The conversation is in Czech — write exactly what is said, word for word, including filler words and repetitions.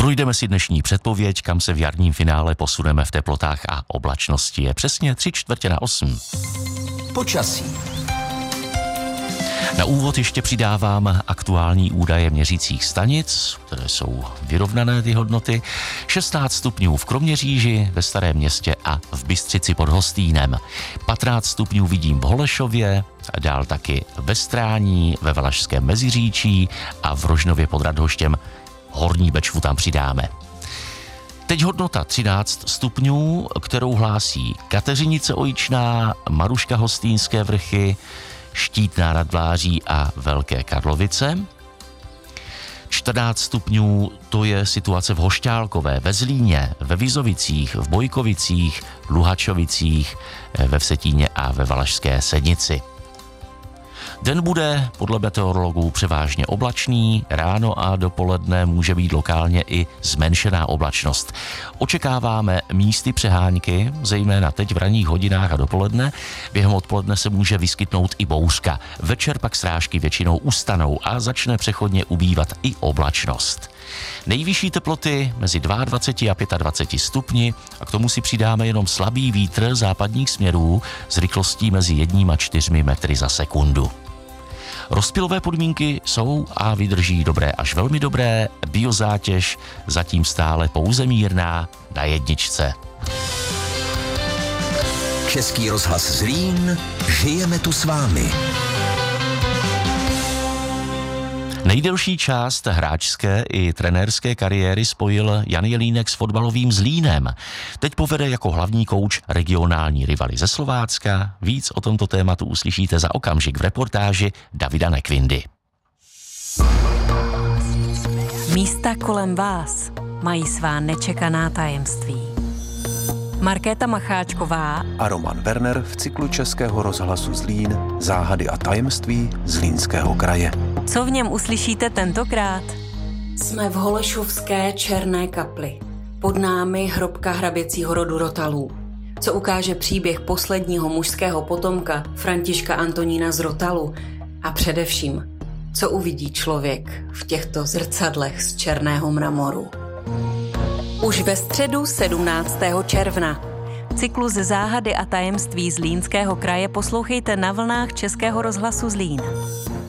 Projdeme si dnešní předpověď, kam se v jarním finále posuneme v teplotách a oblačnosti. Je přesně tři čtvrtě na osm. Počasí. Na úvod ještě přidávám aktuální údaje měřících stanic, které jsou vyrovnané ty hodnoty. šestnáct stupňů v Kroměříži, ve Starém Městě a v Bystřici pod Hostýnem. patnáct stupňů vidím v Holešově, dál taky ve Strání, ve Valašském Meziříčí a v Rožnově pod Radhoštěm. Horní Bečvu tam přidáme. Teď hodnota třináct stupňů, kterou hlásí Kateřinice Ojičná, Maruška Hostýnské Vrchy, Štítná nad Vláří a Velké Karlovice. čtrnáct stupňů to je situace v Hošťálkové, ve Zlíně, ve Vizovicích, v Bojkovicích, Luhačovicích, ve Vsetíně a ve Valašské Sednici. Den bude podle meteorologů převážně oblačný, ráno a dopoledne může být lokálně i zmenšená oblačnost. Očekáváme místy přehánky, zejména teď v ranních hodinách a dopoledne. Během odpoledne se může vyskytnout i bouřka. Večer pak srážky většinou ustanou a začne přechodně ubývat i oblačnost. Nejvyšší teploty mezi dvacet dva a dvacet pět stupni a k tomu si přidáme jenom slabý vítr západních směrů s rychlostí mezi jedním a čtyřmi metry za sekundu. Rozptylové podmínky jsou a vydrží dobré až velmi dobré, biozátěž zatím stále pouze mírná na jedničce. Český rozhlas Zlín, žijeme tu s vámi. Nejdelší část hráčské i trenérské kariéry spojil Jan Jelínek s fotbalovým Zlínem. Teď povede jako hlavní kouč regionální rivaly ze Slovácka. Víc o tomto tématu uslyšíte za okamžik v reportáži Davida Nekvindy. Místa kolem vás mají svá nečekaná tajemství. Markéta Macháčková a Roman Werner v cyklu Českého rozhlasu Zlín Záhady a tajemství Zlínského kraje. Co v něm uslyšíte tentokrát? Jsme v Holešovské Černé kapli. Pod námi hrobka hraběcího rodu Rotalů, co ukáže příběh posledního mužského potomka Františka Antonína z Rotalu a především, co uvidí člověk v těchto zrcadlech z černého mramoru. Už ve středu sedmnáctého června. Cyklus Záhady a tajemství Zlínského kraje poslouchejte na vlnách Českého rozhlasu Zlín.